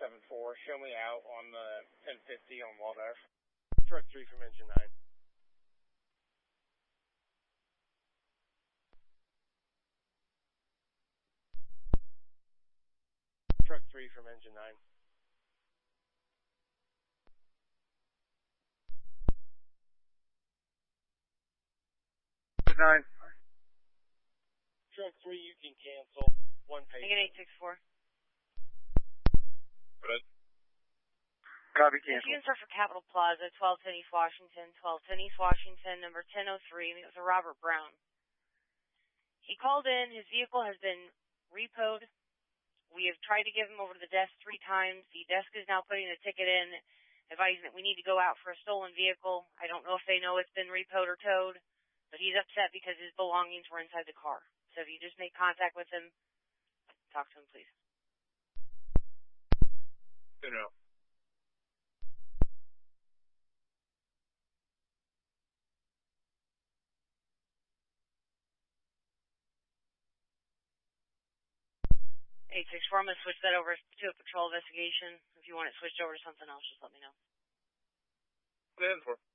874, show me out on the 1050 on Wald Ave. Truck 3 from engine 9. Truck 3 from engine 9. Nine. Truck 3, you can cancel. 1 page. Again, 864. Good. Copy, cancel. If you can start for Capitol Plaza, 1210 East Washington, 1210 East Washington, number 1003, meet with Robert Brown. He called in. His vehicle has been repoed. We have tried to give him over to the desk 3 times. The desk is now putting the ticket in, advising that we need to go out for a stolen vehicle. I don't know if they know it's been repoed or towed, but he's upset because his belongings were inside the car. So if you just make contact with him, talk to him, please. Good enough. I'm going to switch that over to a patrol investigation. If you want it switched over to something else, just let me know. Go ahead for